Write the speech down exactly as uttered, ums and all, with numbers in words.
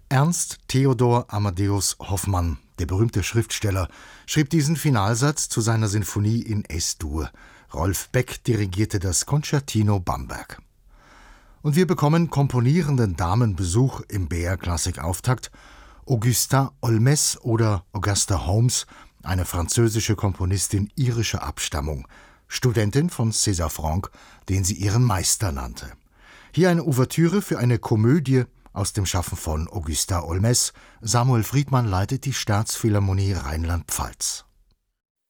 Ernst Theodor Amadeus Hoffmann, der berühmte Schriftsteller, schrieb diesen Finalsatz zu seiner Sinfonie in Es-Dur. Rolf Beck dirigierte das Concertino Bamberg. Und wir bekommen komponierenden Damen Besuch im B R-Klassik-Auftakt. Augustin Olmès oder Augusta Holmes, eine französische Komponistin irischer Abstammung, Studentin von César Franck, den sie ihren Meister nannte. Hier eine Ouvertüre für eine Komödie aus dem Schaffen von Augustin Olmès. Samuel Friedmann leitet die Staatsphilharmonie Rheinland-Pfalz.